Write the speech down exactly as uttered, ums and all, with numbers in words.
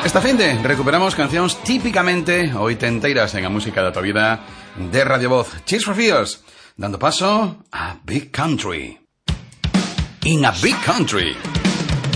Esta finde recuperamos cancións típicamente oitenteiras en a música da tua vida de Radio Voz. Cheers for Fears, dando paso a Big Country. In a Big Country.